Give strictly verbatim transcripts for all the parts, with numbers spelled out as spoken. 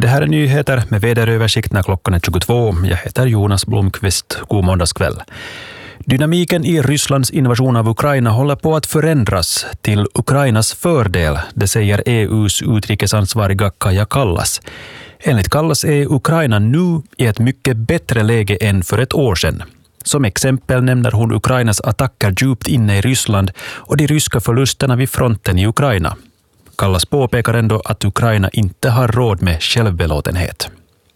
Det här är nyheter med väderöversikt när klockan är tjugotvå. Jag heter Jonas Blomqvist. God måndagskväll. Dynamiken i Rysslands invasion av Ukraina håller på att förändras till Ukrainas fördel, det säger E U:s utrikesansvariga Kaja Kallas. Enligt Kallas är Ukraina nu i ett mycket bättre läge än för ett år sedan. Som exempel nämner hon Ukrainas attacker djupt inne i Ryssland och de ryska förlusterna vid fronten i Ukraina. Kallas påpekar ändå att Ukraina inte har råd med självbelåtenhet.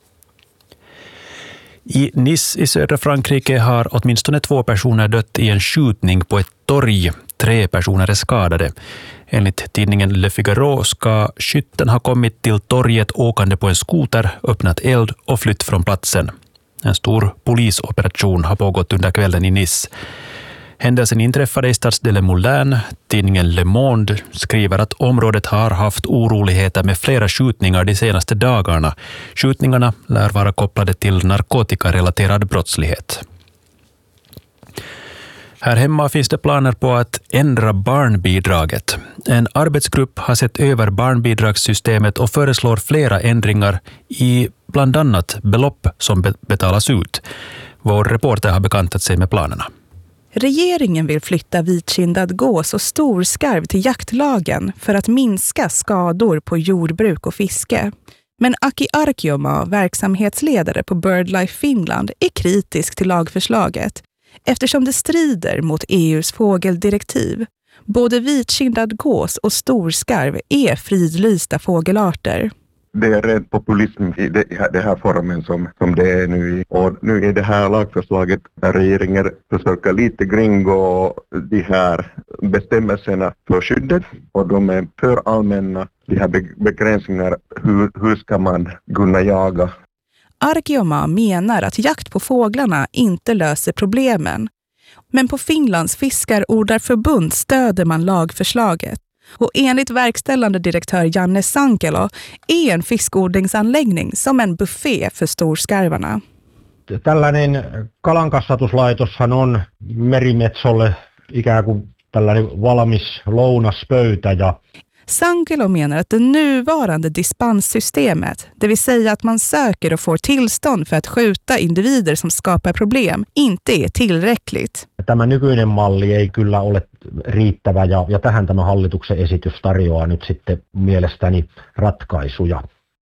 I Nice i södra Frankrike har åtminstone två personer dött i en skjutning på ett torg. Tre personer är skadade. Enligt tidningen Le Figaro ska skytten ha kommit till torget åkande på en skoter, öppnat eld och flytt från platsen. En stor polisoperation har pågått under kvällen i Nice. Händelsen inträffade i stadsdelen Moulin. Tidningen Le Monde skriver att området har haft oroligheter med flera skjutningar de senaste dagarna. Skjutningarna lär vara kopplade till narkotikarelaterad brottslighet. Här hemma finns det planer på att ändra barnbidraget. En arbetsgrupp har sett över barnbidragssystemet och föreslår flera ändringar i bland annat belopp som betalas ut. Vår reporter har bekantat sig med planerna. Regeringen vill flytta vitkindad gås och storskarv till jaktlagen för att minska skador på jordbruk och fiske. Men Aki Arkioma, verksamhetsledare på BirdLife Finland, är kritisk till lagförslaget eftersom det strider mot E U:s fågeldirektiv. Både vitkindad gås och storskarv är fridlysta fågelarter. Det är rädd populism i det här formen som, som det är nu. Och nu är det här lagförslaget där regeringen försöker lite kringgå de här bestämmelserna för skyddet. Och de är för allmänna, de här begränsningar, hur, hur ska man kunna jaga. Arkioma menar att jakt på fåglarna inte löser problemen. Men på Finlands fiskarodlarförbund stöder man lagförslaget. Och enligt verkställande direktör Janne Sankelo är en fiskodlingsanläggning som en buffé för storskarvarna. Tällainen kalankasvatuslaitoshan on merimetsolle ikään kuin tällainen valmis lounaspöytä. Ja Sankelo menar att det nuvarande dispenssystemet, det vill säga att man söker och får tillstånd för att skjuta individer som skapar problem, inte är tillräckligt. Tämä nykyinen malli ei kyllä ole riittävä ja, ja tähän tämä hallituksen esitys tarjoaa nyt sitten mielestäni ratkaisuja.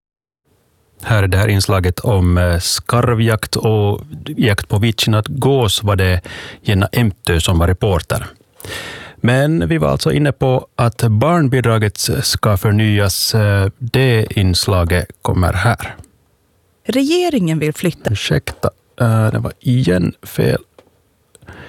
Här är det här inslaget om skarvjakt och jakt på vitkindad gås var det Jenna Emtö som var reporter. Men vi var alltså inne på att barnbidraget ska förnyas. Det inslaget kommer här. Regeringen vill flytta. Ursäkta, det var igen fel